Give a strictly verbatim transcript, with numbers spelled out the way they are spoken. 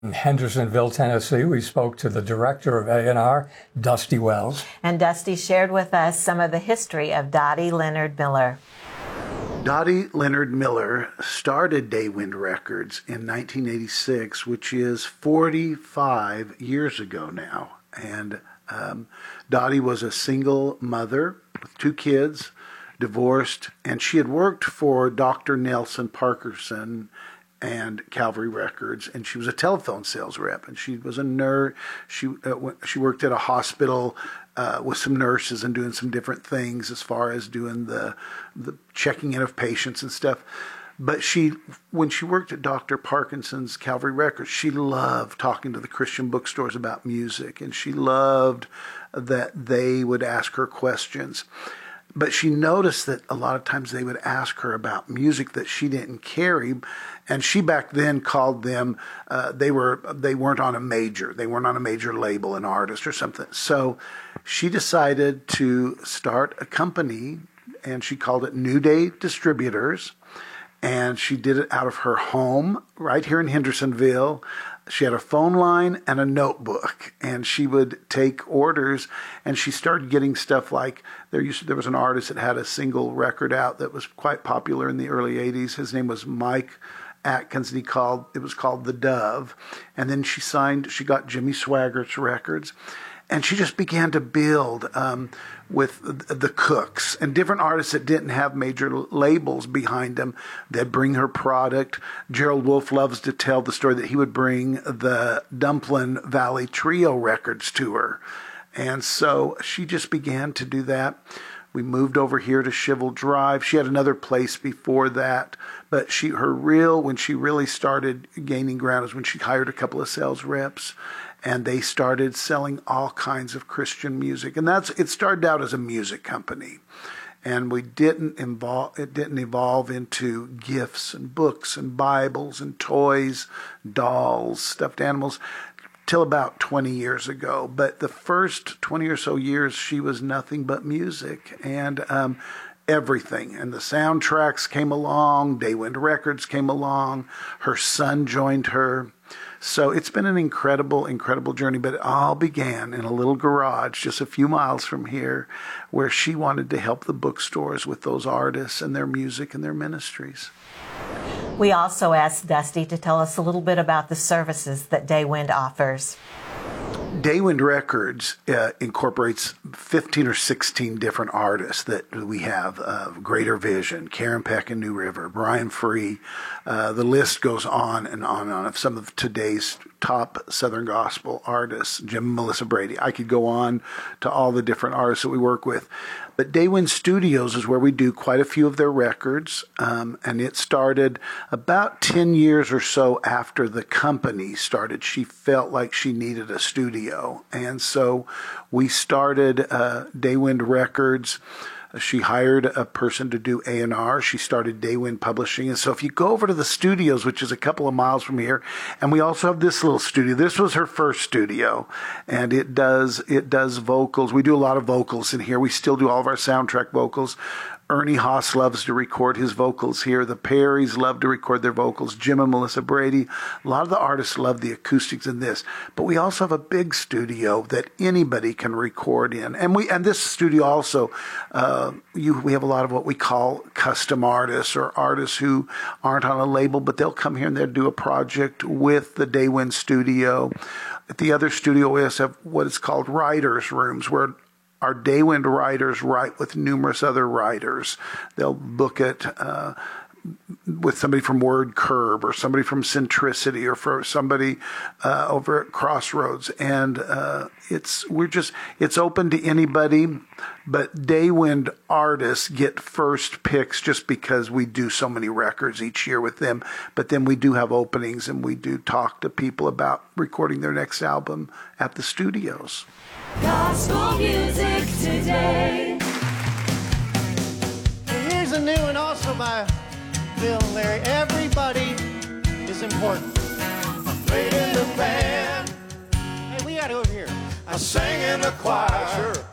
In Hendersonville, Tennessee, we spoke to the director of A and R, Dusty Wells. And Dusty shared with us some of the history of Dottie Leonard Miller. Dottie Leonard Miller started Daywind Records in nineteen eighty-six, which is forty-five years ago now. And um, Dottie was a single mother with two kids, divorced, and she had worked for Doctor Nelson Parkerson and Calvary Records, and she was a telephone sales rep, and she was a nurse. She uh, she worked at a hospital uh, with some nurses and doing some different things as far as doing the the checking in of patients and stuff. But she, when she worked at Doctor Parkinson's Calvary Records, she loved talking to the Christian bookstores about music, and she loved that they would ask her questions. But she noticed that a lot of times they would ask her about music that she didn't carry, and she back then called them, uh, they were they weren't on a major, they weren't on a major label, an artist or something. So she decided to start a company, and she called it New Day Distributors, and she did it out of her home right here in Hendersonville. She had a phone line and a notebook, and she would take orders, and she started getting stuff like, there used to, there was an artist that had a single record out that was quite popular in the early eighties. His name was Mike Atkins, and he called, it was called The Dove. And then she signed, she got Jimmy Swaggart's records, and she just began to build um, with the Cooks and different artists that didn't have major labels behind them. They'd bring her product. Gerald Wolfe loves to tell the story that he would bring the Dumplin Valley Trio records to her. And so she just began to do that. We moved over here to Shivel Drive. She had another place before that, but she, her real, when she really started gaining ground is when she hired a couple of sales reps, and they started selling all kinds of Christian music. And that's, it started out as a music company. And we didn't involve, it didn't evolve into gifts and books and Bibles and toys, dolls, stuffed animals, till about twenty years ago. But the first twenty or so years, she was nothing but music and um, everything. And the soundtracks came along, Daywind Records came along, her son joined her. So it's been an incredible, incredible journey, but it all began in a little garage just a few miles from here where she wanted to help the bookstores with those artists and their music and their ministries. We also asked Dusty to tell us a little bit about the services that Daywind offers. Daywind Records uh, incorporates fifteen or sixteen different artists that we have. Uh, Greater Vision, Karen Peck and New River, Brian Free. Uh, the list goes on and on and on of some of today's top Southern gospel artists, Jim and Melissa Brady. I could go on to all the different artists that we work with. But Daywind Studios is where we do quite a few of their records, um, and it started about ten years or so after the company started. She felt like she needed a studio, and so we started uh, Daywind Records. She hired a person to do A and R. She started Daywind Publishing. And so if you go over to the studios, which is a couple of miles from here, and we also have this little studio. This was her first studio, and it does it does vocals. We do a lot of vocals in here. We still do all of our soundtrack vocals. Ernie Haas loves to record his vocals here. The Perrys love to record their vocals. Jim and Melissa Brady. A lot of the artists love the acoustics in this. But we also have a big studio that anybody can record in. And we and this studio also, uh, you, we have a lot of what we call custom artists or artists who aren't on a label, but they'll come here and they'll do a project with the Daywind studio. At the other studio, we also have what is called writers' rooms, where our Daywind writers write with numerous other writers. They'll book it uh, with somebody from Word Curve or somebody from Centricity or for somebody uh, over at Crossroads. And uh, it's we're just it's open to anybody, but Daywind artists get first picks just because we do so many records each year with them. But then we do have openings, and we do talk to people about recording their next album at the studios. Gospel music today. And here's a new one also by Bill and Larry. Everybody is important. I played in the band. Hey, we got over here. I sang in the choir. Sure.